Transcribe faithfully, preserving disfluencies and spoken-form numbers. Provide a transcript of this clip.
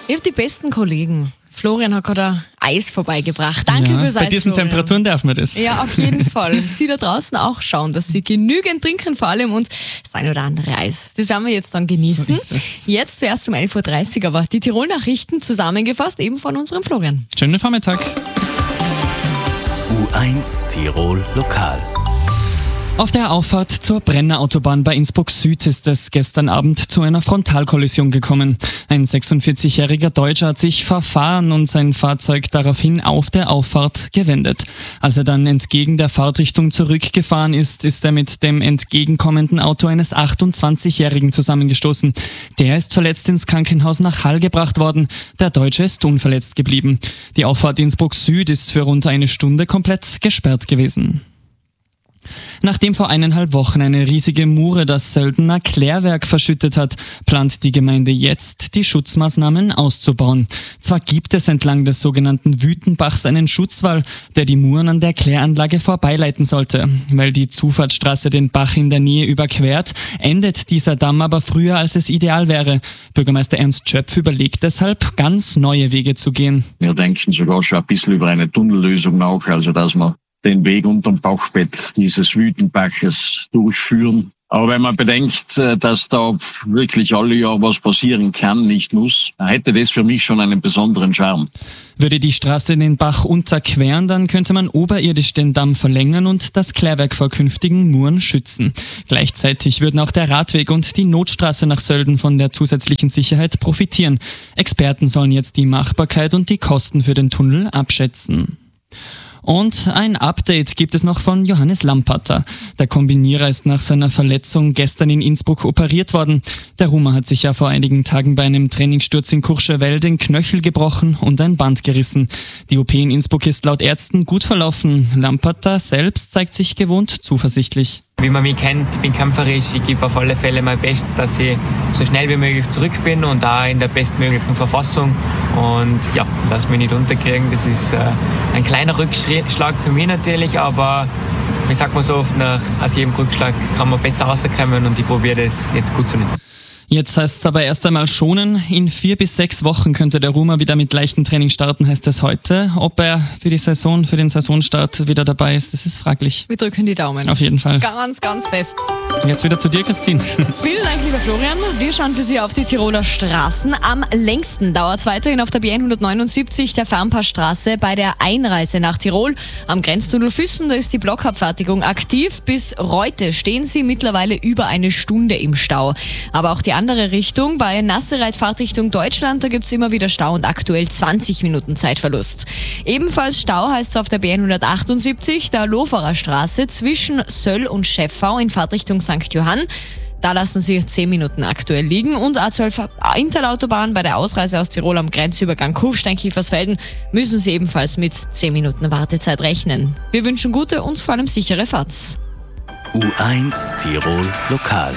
Ich habe die besten Kollegen. Florian hat gerade ein Eis vorbeigebracht. Danke ja, fürs Eis, Bei diesen Florian. Temperaturen darf man das. Ja, auf jeden Fall. Sie da draußen auch schauen, dass sie genügend trinken, vor allem und das ein oder andere Eis. Das werden wir jetzt dann genießen. So ist es. Jetzt zuerst um elf Uhr dreißig, aber die Tirol-Nachrichten zusammengefasst eben von unserem Florian. Schönen Vormittag. U eins Tirol Lokal. Auf der Auffahrt zur Brenner Autobahn bei Innsbruck Süd ist es gestern Abend zu einer Frontalkollision gekommen. Ein sechsundvierzigjähriger Deutscher hat sich verfahren und sein Fahrzeug daraufhin auf der Auffahrt gewendet. Als er dann entgegen der Fahrtrichtung zurückgefahren ist, ist er mit dem entgegenkommenden Auto eines achtundzwanzigjährigen zusammengestoßen. Der ist verletzt ins Krankenhaus nach Hall gebracht worden. Der Deutsche ist unverletzt geblieben. Die Auffahrt Innsbruck Süd ist für rund eine Stunde komplett gesperrt gewesen. Nachdem vor eineinhalb Wochen eine riesige Mure das Söldener Klärwerk verschüttet hat, plant die Gemeinde jetzt, die Schutzmaßnahmen auszubauen. Zwar gibt es entlang des sogenannten Wütenbachs einen Schutzwall, der die Muren an der Kläranlage vorbeileiten sollte. Weil die Zufahrtsstraße den Bach in der Nähe überquert, endet dieser Damm aber früher, als es ideal wäre. Bürgermeister Ernst Schöpf überlegt deshalb, ganz neue Wege zu gehen. Wir denken sogar schon ein bisschen über eine Tunnellösung nach, also dass man den Weg unterm Bachbett dieses Wütenbaches durchführen. Aber wenn man bedenkt, dass da wirklich alle Jahr was passieren kann, nicht muss, hätte das für mich schon einen besonderen Charme. Würde die Straße den Bach unterqueren, dann könnte man oberirdisch den Damm verlängern und das Klärwerk vor künftigen Muren schützen. Gleichzeitig würden auch der Radweg und die Notstraße nach Sölden von der zusätzlichen Sicherheit profitieren. Experten sollen jetzt die Machbarkeit und die Kosten für den Tunnel abschätzen. Und ein Update gibt es noch von Johannes Lampatter. Der Kombinierer ist nach seiner Verletzung gestern in Innsbruck operiert worden. Der Rumer hat sich ja vor einigen Tagen bei einem Trainingssturz in Courchevel den Knöchel gebrochen und ein Band gerissen. Die O P in Innsbruck ist laut Ärzten gut verlaufen. Lampatter selbst zeigt sich gewohnt zuversichtlich. Wie man mich kennt, ich bin kämpferisch, ich gebe auf alle Fälle mein Bestes, dass ich so schnell wie möglich zurück bin und auch in der bestmöglichen Verfassung. Und ja, lass mich nicht unterkriegen, das ist äh, ein kleiner Rückschlag für mich natürlich, aber wie sagt man so oft, nach aus jedem Rückschlag kann man besser rauskommen und ich probiere das jetzt gut zu nutzen. Jetzt heißt es aber erst einmal schonen. In vier bis sechs Wochen könnte der Rumer wieder mit leichtem Training starten, heißt es heute. Ob er für die Saison, für den Saisonstart wieder dabei ist, das ist fraglich. Wir drücken die Daumen. Auf jeden Fall. Ganz, ganz fest. Jetzt wieder zu dir, Christine. Vielen Dank, lieber Florian. Wir schauen für Sie auf die Tiroler Straßen. Am längsten dauert es weiterhin auf der B hundertneunundsiebzig, der Fernpassstraße, bei der Einreise nach Tirol. Am Grenztunnel Füssen, da ist die Blockabfertigung aktiv. Bis Reute stehen Sie mittlerweile über eine Stunde im Stau. Aber auch die andere Richtung, bei Nassereit Fahrtrichtung Deutschland, da gibt es immer wieder Stau und aktuell zwanzig Minuten Zeitverlust. Ebenfalls Stau heißt es auf der B hundertachtundsiebzig, der Loferer Straße zwischen Söll und Schäffau in Fahrtrichtung Sankt Johann. Da lassen Sie zehn Minuten aktuell liegen. Und A zwölf Interautobahn bei der Ausreise aus Tirol am Grenzübergang Kufstein-Kiefersfelden müssen Sie ebenfalls mit zehn Minuten Wartezeit rechnen. Wir wünschen gute und vor allem sichere Fahrt. U eins Tirol Lokal.